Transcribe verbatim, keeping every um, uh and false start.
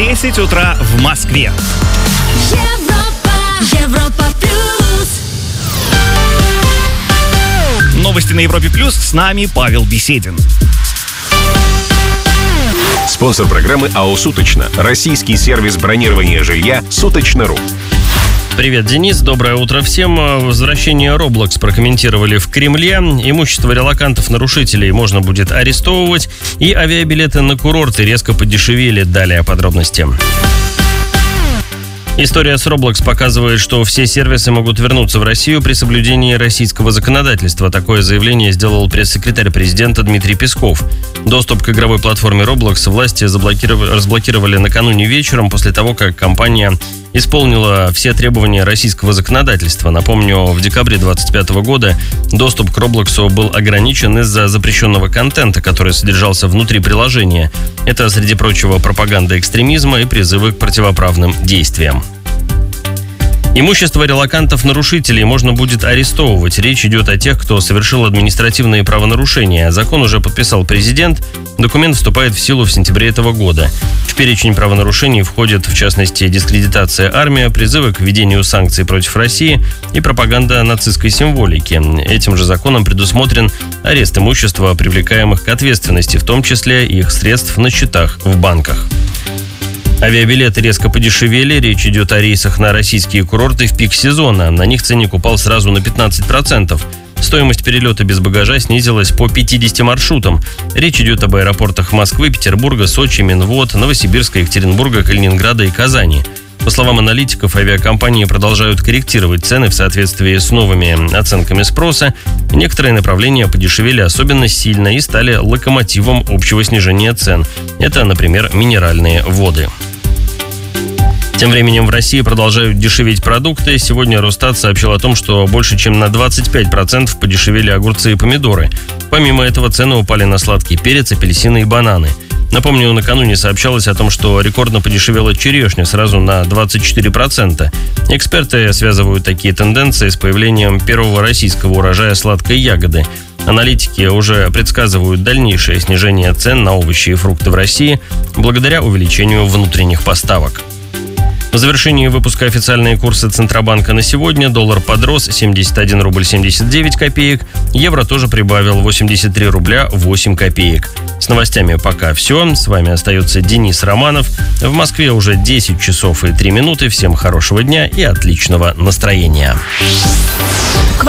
десять утра в Москве. Европа, Европа плюс. Новости на Европе Плюс. С нами Павел Беседин. Спонсор программы АО «Суточно». Российский сервис бронирования жилья «Суточно.ру». Привет, Денис. Доброе утро всем. Возвращение Roblox прокомментировали в Кремле. Имущество релокантов-нарушителей можно будет арестовывать. И авиабилеты на курорты резко подешевели. Далее подробности. История с Roblox показывает, что все сервисы могут вернуться в Россию при соблюдении российского законодательства. Такое заявление сделал пресс-секретарь президента Дмитрий Песков. Доступ к игровой платформе Roblox власти заблокировали, разблокировали накануне вечером после того, как компания исполнила все требования российского законодательства. Напомню, в декабре двадцать пятого года доступ к Roblox был ограничен из-за запрещенного контента, который содержался внутри приложения. Это, среди прочего, пропаганда экстремизма и призывы к противоправным действиям. Имущество релокантов-нарушителей можно будет арестовывать. Речь идет о тех, кто совершил административные правонарушения. Закон уже подписал президент. Документ вступает в силу в сентябре этого года. В перечень правонарушений входят, в частности, дискредитация армии, призывы к введению санкций против России и пропаганда нацистской символики. Этим же законом предусмотрен арест имущества, привлекаемых к ответственности, в том числе их средств на счетах в банках. Авиабилеты резко подешевели. Речь идет о рейсах на российские курорты в пик сезона. На них ценник упал сразу на пятнадцать процентов. Стоимость перелета без багажа снизилась по пятидесяти маршрутам. Речь идет об аэропортах Москвы, Петербурга, Сочи, Минвод, Новосибирска, Екатеринбурга, Калининграда и Казани. По словам аналитиков, авиакомпании продолжают корректировать цены в соответствии с новыми оценками спроса. Некоторые направления подешевели особенно сильно и стали локомотивом общего снижения цен. Это, например, минеральные воды. Тем временем в России продолжают дешеветь продукты. Сегодня Росстат сообщил о том, что больше чем на двадцать пять процентов подешевели огурцы и помидоры. Помимо этого, цены упали на сладкий перец, апельсины и бананы. Напомню, накануне сообщалось о том, что рекордно подешевела черешня сразу на двадцать четыре процента. Эксперты связывают такие тенденции с появлением первого российского урожая сладкой ягоды. Аналитики уже предсказывают дальнейшее снижение цен на овощи и фрукты в России благодаря увеличению внутренних поставок. В завершении выпуска официальные курсы Центробанка на сегодня. Доллар подрос семьдесят один рубль семьдесят девять копеек. Евро тоже прибавил восемьдесят три рубля восемь копеек. С новостями пока все. С вами остается Денис Романов. В Москве уже десять часов и три минуты. Всем хорошего дня и отличного настроения.